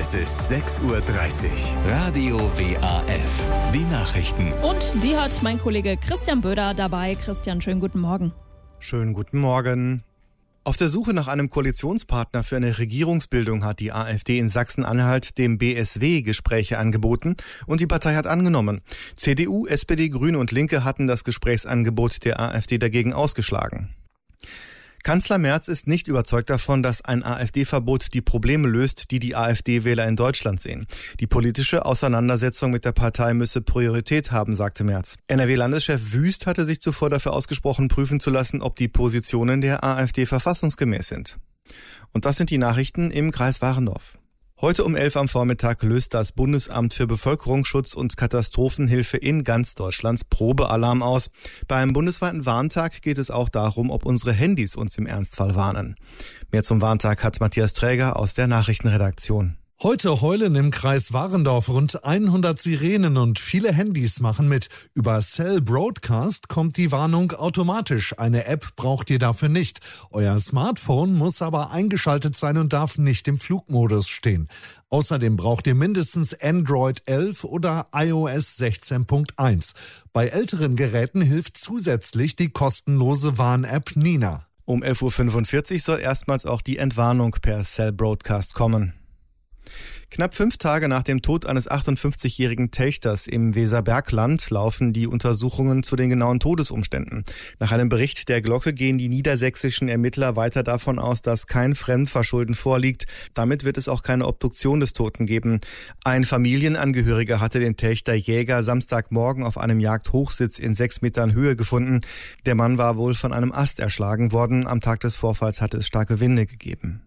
Es ist 6:30 Uhr. Radio WAF. Die Nachrichten. Und die hat mein Kollege Christian Böder dabei. Christian, schönen guten Morgen. Schönen guten Morgen. Auf der Suche nach einem Koalitionspartner für eine Regierungsbildung hat die AfD in Sachsen-Anhalt dem BSW Gespräche angeboten und die Partei hat angenommen. CDU, SPD, Grüne und Linke hatten das Gesprächsangebot der AfD dagegen ausgeschlagen. Kanzler Merz ist nicht überzeugt davon, dass ein AfD-Verbot die Probleme löst, die AfD-Wähler in Deutschland sehen. Die politische Auseinandersetzung mit der Partei müsse Priorität haben, sagte Merz. NRW-Landeschef Wüst hatte sich zuvor dafür ausgesprochen, prüfen zu lassen, ob die Positionen der AfD verfassungsgemäß sind. Und das sind die Nachrichten im Kreis Warendorf. Heute um 11 am Vormittag löst das Bundesamt für Bevölkerungsschutz und Katastrophenhilfe in ganz Deutschland Probealarm aus. Beim bundesweiten Warntag geht es auch darum, ob unsere Handys uns im Ernstfall warnen. Mehr zum Warntag hat Matthias Träger aus der Nachrichtenredaktion. Heute heulen im Kreis Warendorf rund 100 Sirenen und viele Handys machen mit. Über Cell Broadcast kommt die Warnung automatisch. Eine App braucht ihr dafür nicht. Euer Smartphone muss aber eingeschaltet sein und darf nicht im Flugmodus stehen. Außerdem braucht ihr mindestens Android 11 oder iOS 16.1. Bei älteren Geräten hilft zusätzlich die kostenlose Warn-App Nina. Um 11:45 Uhr soll erstmals auch die Entwarnung per Cell Broadcast kommen. Knapp 5 Tage nach dem Tod eines 58-jährigen Telchters im Weserbergland laufen die Untersuchungen zu den genauen Todesumständen. Nach einem Bericht der Glocke gehen die niedersächsischen Ermittler weiter davon aus, dass kein Fremdverschulden vorliegt. Damit wird es auch keine Obduktion des Toten geben. Ein Familienangehöriger hatte den Telchter Jäger Samstagmorgen auf einem Jagdhochsitz in 6 Metern Höhe gefunden. Der Mann war wohl von einem Ast erschlagen worden. Am Tag des Vorfalls hatte es starke Winde gegeben.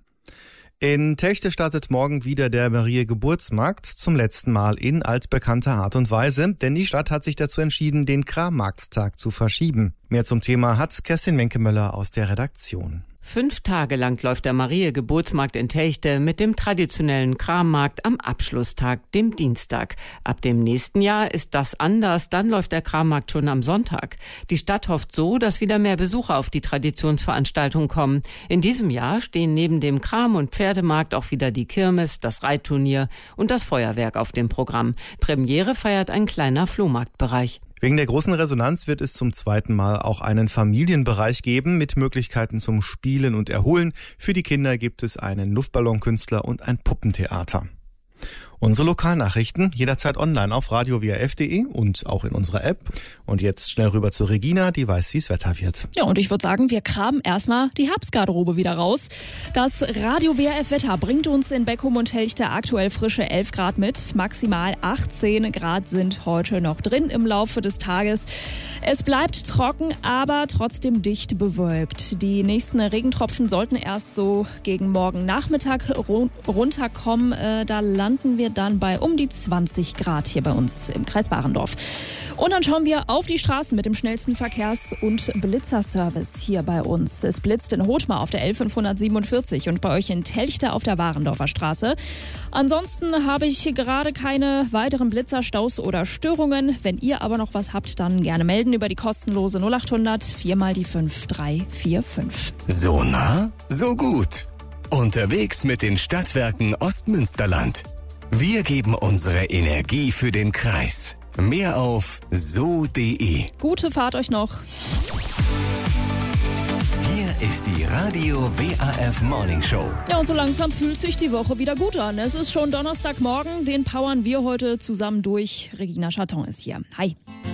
In Techte startet morgen wieder der Marie-Geburtsmarkt, zum letzten Mal in altbekannter Art und Weise, denn die Stadt hat sich dazu entschieden, den Krammarkttag zu verschieben. Mehr zum Thema hat Kerstin Menkemöller aus der Redaktion. 5 Tage lang läuft der Marie-Geburtsmarkt in Techte mit dem traditionellen Krammarkt am Abschlusstag, dem Dienstag. Ab dem nächsten Jahr ist das anders, dann läuft der Krammarkt schon am Sonntag. Die Stadt hofft so, dass wieder mehr Besucher auf die Traditionsveranstaltung kommen. In diesem Jahr stehen neben dem Kram- und Pferdemarkt auch wieder die Kirmes, das Reitturnier und das Feuerwerk auf dem Programm. Premiere feiert ein kleiner Flohmarktbereich. Wegen der großen Resonanz wird es zum zweiten Mal auch einen Familienbereich geben mit Möglichkeiten zum Spielen und Erholen. Für die Kinder gibt es einen Luftballonkünstler und ein Puppentheater. Unsere Lokalnachrichten jederzeit online auf radiowaf.de und auch in unserer App. Und jetzt schnell rüber zu Regina, die weiß, wie es Wetter wird. Ja, und ich würde sagen, wir kramen erstmal die Herbstgarderobe wieder raus. Das Radio WAF Wetter bringt uns in Beckum und Helchte aktuell frische 11 Grad mit. Maximal 18 Grad sind heute noch drin im Laufe des Tages. Es bleibt trocken, aber trotzdem dicht bewölkt. Die nächsten Regentropfen sollten erst so gegen morgen Nachmittag runterkommen. Da landen wir dann bei um die 20 Grad hier bei uns im Kreis Warendorf. Und dann schauen wir auf die Straßen mit dem schnellsten Verkehrs- und Blitzerservice hier bei uns. Es blitzt in Hothmar auf der L547 und bei euch in Telchte auf der Warendorfer Straße. Ansonsten habe ich gerade keine weiteren Blitzer, Staus oder Störungen. Wenn ihr aber noch was habt, dann gerne melden über die kostenlose 0800 4 mal die 5345. So nah, so gut. Unterwegs mit den Stadtwerken Ostmünsterland. Wir geben unsere Energie für den Kreis. Mehr auf so.de. Gute Fahrt euch noch. Hier ist die Radio WAF Morning Show. Ja, und so langsam fühlt sich die Woche wieder gut an. Es ist schon Donnerstagmorgen, den powern wir heute zusammen durch. Regina Chaton ist hier. Hi.